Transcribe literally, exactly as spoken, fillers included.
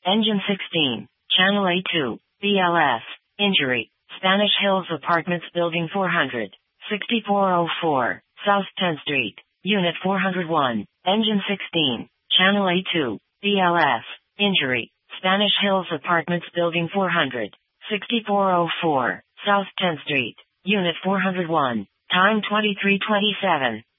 Engine sixteen, Channel A two, B L S, injury, Spanish Hills Apartments Building four hundred, sixty-four oh four, South tenth Street, Unit four oh one, Engine sixteen, Channel A two, B L S, injury, Spanish Hills Apartments Building four hundred, sixty-four oh four, South tenth Street, Unit four oh one, time twenty-three twenty-seven.